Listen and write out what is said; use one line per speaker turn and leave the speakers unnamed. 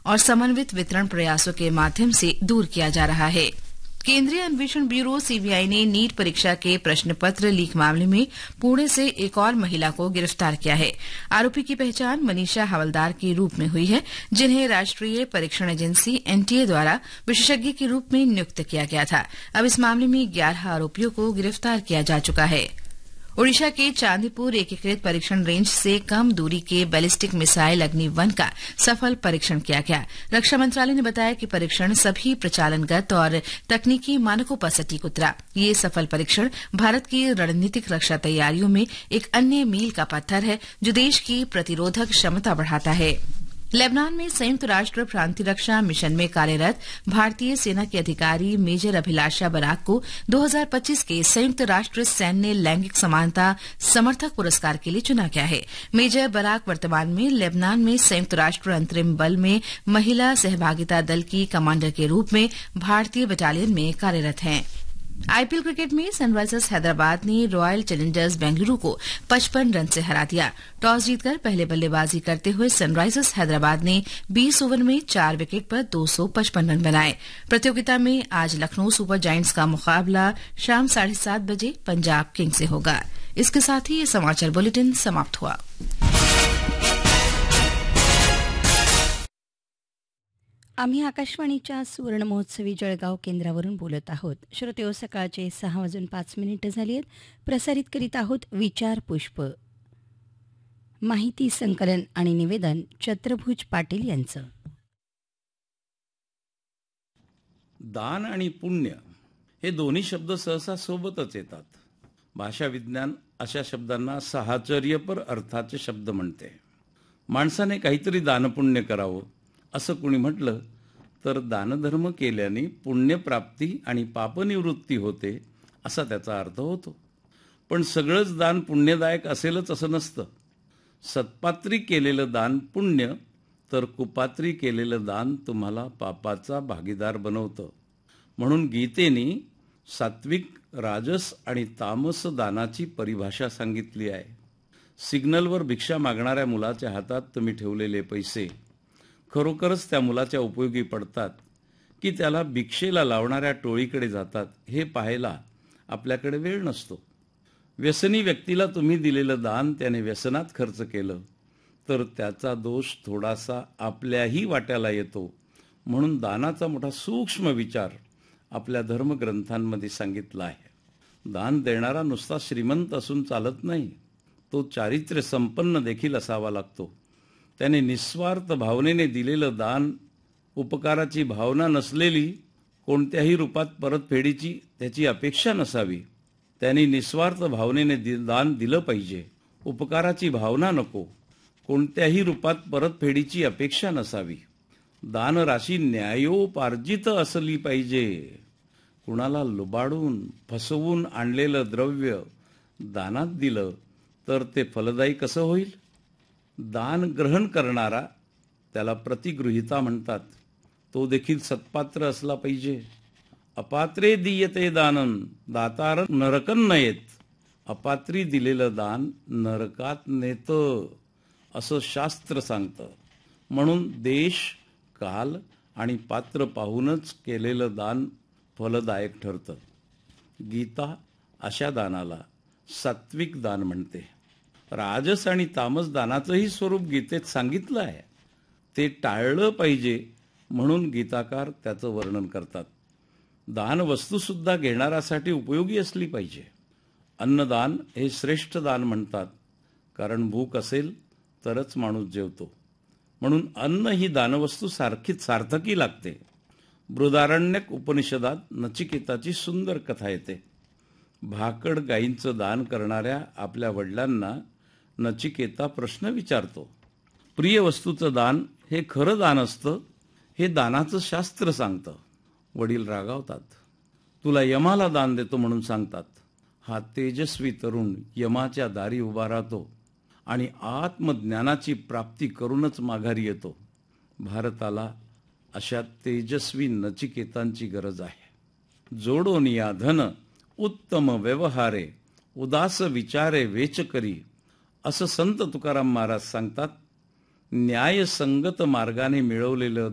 और समन्वित वितरण प्रयासों के माध्यम से दूर किया जा रहा है। केंद्रीय अन्वेषण ब्यूरो सीबीआई ने नीट परीक्षा के प्रश्न पत्र लीक मामले में पुणे से एक और महिला को गिरफ्तार किया है। आरोपी की पहचान मनीषा हवलदार के रूप में हुई है, जिन्हें राष्ट्रीय परीक्षण एजेंसी एनटीए द्वारा विशेषज्ञ के रूप में नियुक्त किया गया था। अब इस मामले में 11 आरोपियों को गिरफ्तार किया जा चुका है। ओडिशा के चांदीपुर एकीकृत परीक्षण रेंज से कम दूरी के बैलिस्टिक मिसाइल अग्नि-1 का सफल परीक्षण किया गया। रक्षा मंत्रालय ने बताया कि परीक्षण सभी प्रचालनगत और तकनीकी मानकों पर सटीक उतरा। ये सफल परीक्षण भारत की रणनीतिक रक्षा तैयारियों में एक अन्य मील का पत्थर है, जो देश की प्रतिरोधक क्षमता बढ़ाता है। लेबनान में संयुक्त राष्ट्र प्रांतीय मिशन में कार्यरत भारतीय सेना के अधिकारी मेजर अभिलाषा बराक को 2025 के संयुक्त राष्ट्र सैन्य लैंगिक समानता समर्थक पुरस्कार के लिए चुना गया है। मेजर बराक वर्तमान में लेबनान में संयुक्त राष्ट्र अंतरिम बल में महिला सहभागिता दल की कमांडर के रूप में भारतीय बटालियन में कार्यरत हैं। आईपीएल क्रिकेट में सनराइजर्स हैदराबाद ने रॉयल चैलेंजर्स बेंगलुरु को 55 रन से हरा दिया। टॉस जीतकर पहले बल्लेबाजी करते हुए सनराइजर्स हैदराबाद ने 20 ओवर में 4 विकेट पर 255 रन बनाए। प्रतियोगिता में आज लखनऊ सुपर जायंट्स का मुकाबला शाम 7:30 बजे पंजाब किंग्स से होगा। इसके साथ ही ये समाचार बुलेटिन समाप्त हुआ।
आम्ही आकाशवाणीच्या सुवर्ण महोत्सवी जळगाव केंद्रावरून बोलत आहोत. श्रोतेहो, सकाळचे 6:05 झाली आहेत. प्रसारित करीत आहोत विचार पुष्प. माहिती संकलन आणि निवेदन छत्रभुज पाटील यांचं.
दान आणि पुण्य हे दोन्ही शब्द सहसा सोबतच येतात. भाषा विज्ञान अशा शब्दांना साहचर्यपर अर्थाचे शब्द म्हणते. माणसाने काहीतरी दानपुण्य करावं असं कुणी म्हटलं तर दानधर्म केल्याने पुण्यप्राप्ती आणि पापनिवृत्ती होते असा त्याचा अर्थ होतो. पण सगळंच दान पुण्यदायक असेलच असं नसतं. सत्पात्री केलेलं दान पुण्य, तर कुपात्री केलेलं दान तुम्हाला पापाचा भागीदार बनवतं. म्हणून गीतेने सात्विक, राजस आणि तामस दानाची परिभाषा सांगितली आहे. सिग्नलवर भिक्षा मागणाऱ्या मुलाच्या हातात तुम्ही ठेवलेले पैसे खरोखरच त्या मुलाच्या उपयोगी पडतात की त्याला भिक्षेला लावणाऱ्या टोळीकडे जातात हे पाहायला आपल्याकडे वेळ नसतो. व्यसनी व्यक्तीला तुम्ही दिलेलं दान त्याने व्यसनात खर्च केलं तर त्याचा दोष थोडासा आपल्याही वाट्याला येतो. म्हणून दानाचा मोठा सूक्ष्म विचार आपल्या धर्मग्रंथांमध्ये सांगितला आहे. दान देणारा नुसता श्रीमंत असून चालत नाही, तो चारित्र्य संपन्न देखील असावा लागतो. त्याने निस्वार्थ भावनेने दिलेलं दान, उपकाराची भावना नसलेली, कोणत्याही रूपात परतफेडीची त्याची अपेक्षा नसावी. त्यांनी निस्वार्थ भावनेने दान दिलं पाहिजे. उपकाराची भावना नको, कोणत्याही रूपात परतफेडीची अपेक्षा नसावी. दानराशी न्यायोपार्जित असली पाहिजे. कुणाला लुबाडून फसवून आणलेलं द्रव्य दानात दिलं तर ते फलदायी कसं होईल? दान ग्रहण करणारा, त्याला प्रतिगृहिता म्हणतात, तो देखील सत्पात्र असला पाहिजे. अपात्रे दीयते दानम दातार नरकन नयेत. अपात्री दिलेलं दान नरकात नेतं असं शास्त्र सांगतं. म्हणून देश, काल आणि पात्र पाहूनच केलेलं दान फलदायक ठरतं. गीता अशा दानाला सात्विक दान म्हणते. राजस आणि तामस दानाचंही स्वरूप गीतेत सांगितलं आहे. ते टाळलं पाहिजे म्हणून गीताकार त्याचं वर्णन करतात. दान वस्तूसुद्धा घेणाऱ्यासाठी उपयोगी असली पाहिजे. अन्नदान हे श्रेष्ठ दान म्हणतात, कारण भूक असेल तरच माणूस जेवतो. म्हणून अन्न ही दानवस्तू सार्थकी लागते. बृहदारण्यक उपनिषदात नचिकेताची सुंदर कथा येते. भाकड गायींचं दान करणाऱ्या आपल्या वडिलांना नचिकेता प्रश्न विचारतो. प्रिय वस्तूचं दान हे खरं दान असतं हे दानाचं शास्त्र सांगतं. वडील रागावतात. तुला यमाला दान देतो म्हणून सांगतात. हा तेजस्वी तरुण यमाच्या दारी उभा राहतो आणि आत्मज्ञानाची प्राप्ती करूनच माघारी येतो. भारताला अशा तेजस्वी नचिकेतांची गरज आहे. जोडोनिया धन उत्तम व्यवहारे उदास विचारे वेच करी असं संत तुकाराम महाराज सांगतात. न्यायसंगत मार्गाने मिळवलेलं